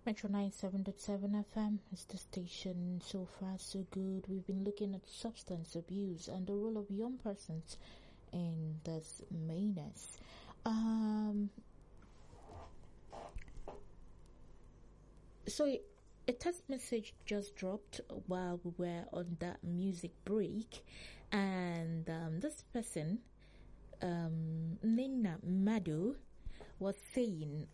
Metro 97.7 FM is the station. So far, so good. We've been looking at substance abuse and the role of young persons in this menace. So a text message just dropped while we were on that music break, and this person, Nina Madu, was saying,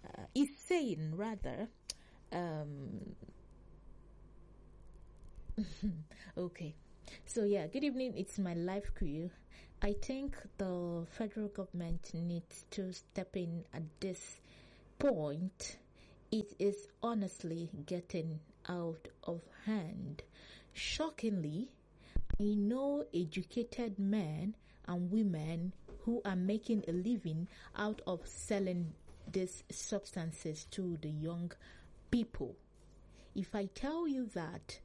okay. So yeah, good evening. It's my life crew. I think the federal government needs to step in at this point. It is honestly getting out of hand. Shockingly, I know educated men and women who are making a living out of selling these substances to the young people. If I tell you that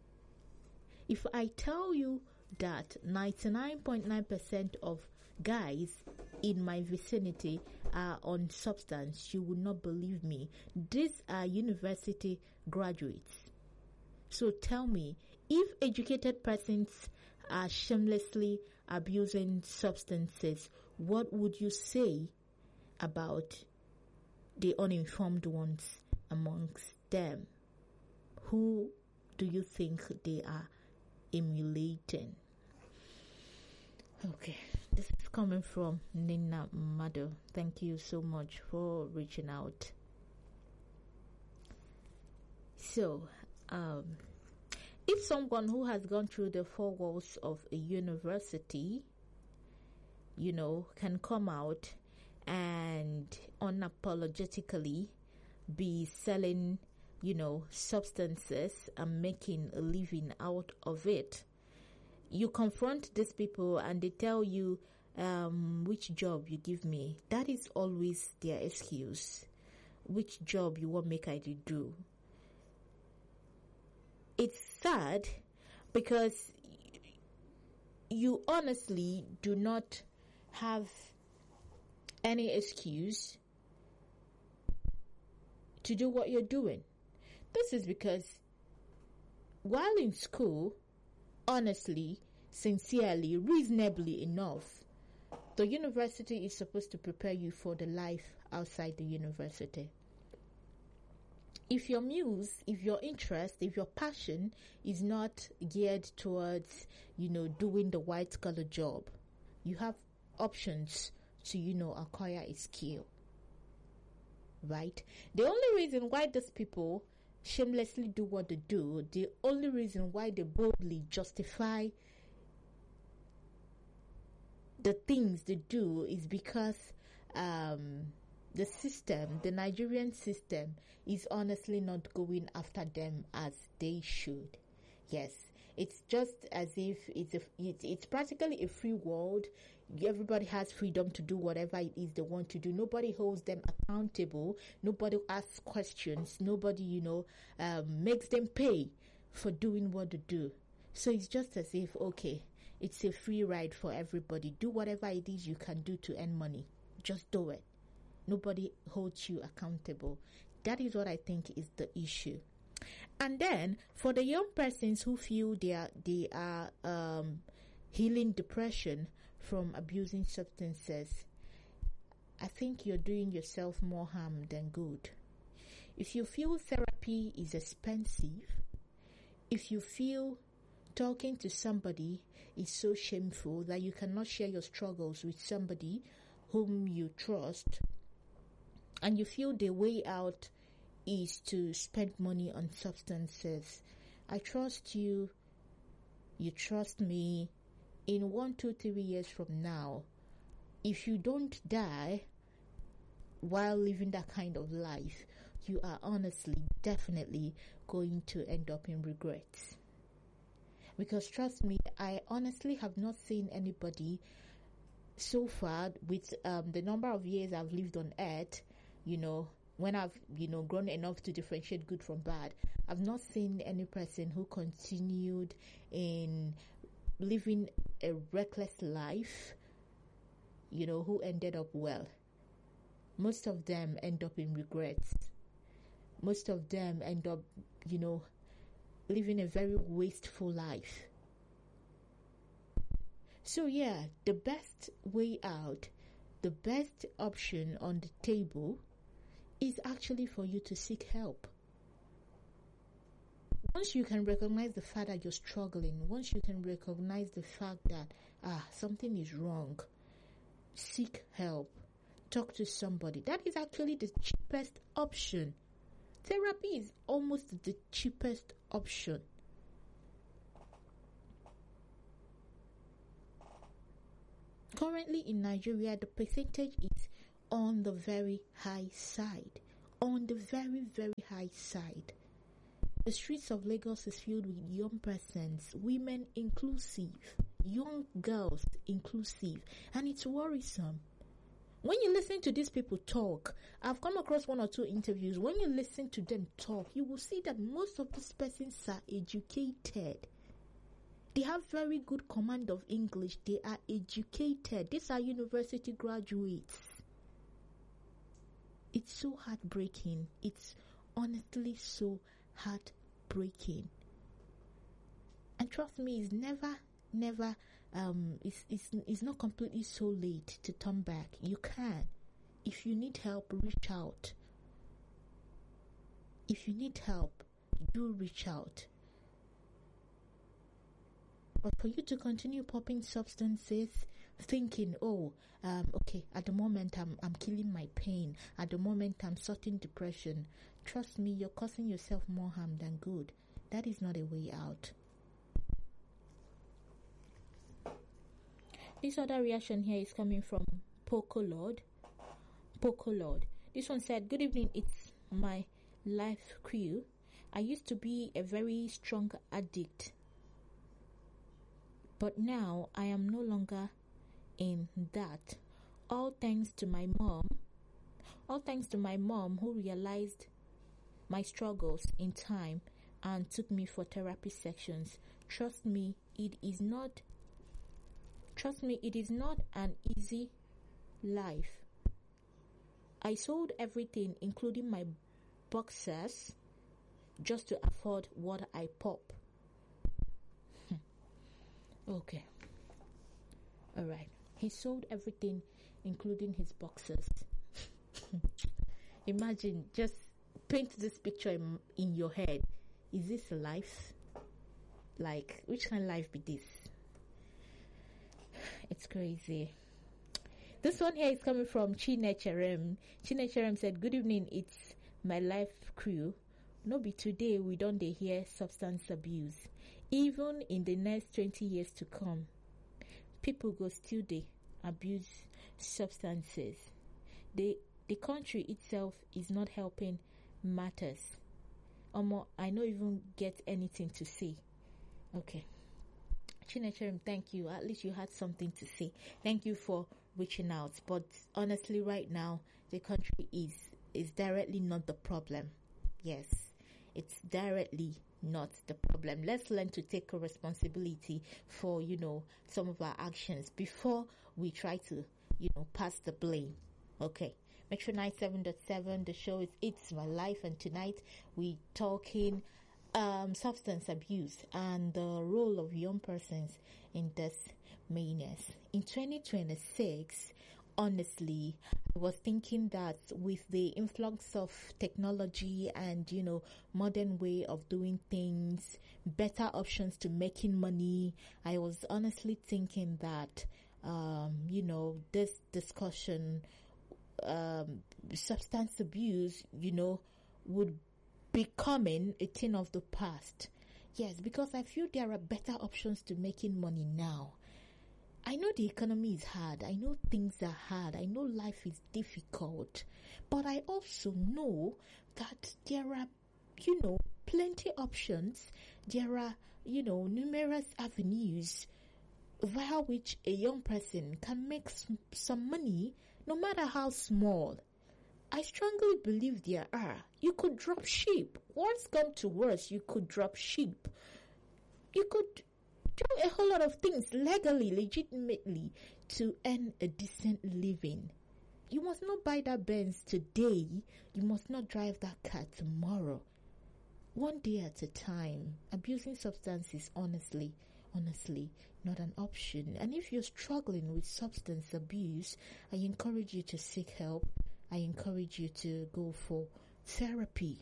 99.9% of guys in my vicinity are on substance, you will not believe me. These are university graduates. So tell me, if educated persons are shamelessly abusing substances, what would you say about the uninformed ones amongst them? Who do you think they are emulating? Okay, this is coming from Nina Mado. Thank you so much for reaching out. So, if someone who has gone through the four walls of a university, can come out and unapologetically be selling, substances and making a living out of it, you confront these people and they tell you, which job you give me. That is always their excuse. Which job you want make I do? It's sad because you honestly do not have any excuse to do what you're doing. This is because while in school, honestly, sincerely, reasonably enough, the university is supposed to prepare you for the life outside the university. If your muse, if your interest, if your passion is not geared towards, doing the white collar job, you have options to, acquire a skill. Right? The only reason why these people shamelessly do what they do, the only reason why they boldly justify the things they do is because the system, the Nigerian system, is honestly not going after them as they should. Yes, it's just as if it's practically a free world. Everybody has freedom to do whatever it is they want to do. Nobody holds them accountable. Nobody asks questions. Nobody, makes them pay for doing what they do. So it's just as if, okay, it's a free ride for everybody. Do whatever it is you can do to earn money. Just do it. Nobody holds you accountable. That is what I think is the issue. And then for the young persons who feel they are healing depression from abusing substances, I think you're doing yourself more harm than good. If you feel therapy is expensive, if you feel talking to somebody is so shameful that you cannot share your struggles with somebody whom you trust, and you feel the way out is to spend money on substances, I trust you, you trust me, in 1, 2, 3 years from now, if you don't die while living that kind of life, you are honestly, definitely going to end up in regrets. Because trust me, I honestly have not seen anybody so far with the number of years I've lived on earth, when I've, grown enough to differentiate good from bad, I've not seen any person who continued in living a reckless life, who ended up well. Most of them end up in regrets. most of them end up, living a very wasteful life. So yeah, the best way out, the best option on the table is actually for you to seek help. Once you can recognize the fact that you're struggling, once you can recognize the fact that something is wrong, seek help. Talk to somebody. That is actually the cheapest option. Therapy is almost the cheapest option. Currently in Nigeria, the percentage is on the very high side. On the very, very high side. The streets of Lagos is filled with young persons, women inclusive, young girls inclusive, and it's worrisome. When you listen to these people talk, I've come across one or two interviews. When you listen to them talk, you will see that most of these persons are educated. They have very good command of English. They are educated. These are university graduates. It's so heartbreaking. It's honestly so heartbreaking. And trust me, it's never it's not completely so late to turn back. You can. If you need help, reach out. If you need help, do reach out. But for you to continue popping substances, thinking, okay, at the moment I'm killing my pain. At the moment I'm sorting depression. Trust me, you're causing yourself more harm than good. That is not a way out. This other reaction here is coming from Poco Lord. This one said, "Good evening, it's my life crew. I used to be a very strong addict, but now I am no longer in that. All thanks to my mom who realized my struggles in time and took me for therapy sessions. Trust me, it is not an easy life. I sold everything, including my boxers, just to afford what I pop." Okay. Alright. He sold everything, including his boxers. Imagine, just paint this picture in your head. Is this a life? Like, which kind of life be this? It's crazy. This one here is coming from Chinecherem. Chinecherem said, "Good evening, it's my life crew. No be today we don't hear substance abuse. Even in the next 20 years to come, people go still they abuse substances. The country itself is not helping matters. I don't even get anything to say." Okay. Chinecherem, thank you. At least you had something to say. Thank you for reaching out. But honestly, right now, the country is directly not the problem. Yes, it's directly not the problem. Let's learn to take a responsibility for, some of our actions before we try to, pass the blame. Okay. Metro 97.7, the show is It's My Life, and tonight we talking substance abuse and the role of young persons in this meanness. In 2026, honestly, I was thinking that with the influx of technology and, modern way of doing things, better options to making money, I was honestly thinking that, this discussion, substance abuse, would becoming a thing of the past. Yes, because I feel there are better options to making money now. I know the economy is hard. I know things are hard. I know life is difficult. But I also know that there are, plenty options. There are, numerous avenues via which a young person can make some money, no matter how small. I strongly believe there are. You could drop sheep. Worst come to worst, you could drop sheep. You could do a whole lot of things legally, legitimately, to earn a decent living. You must not buy that Benz today. You must not drive that car tomorrow. One day at a time. Abusing substance is honestly not an option. And if you're struggling with substance abuse, I encourage you to seek help. I encourage you to go for therapy.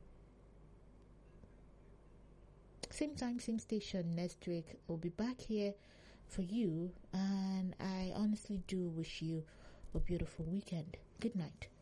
Same time, same station next week. I'll be back here for you, and I honestly do wish you a beautiful weekend. Good night.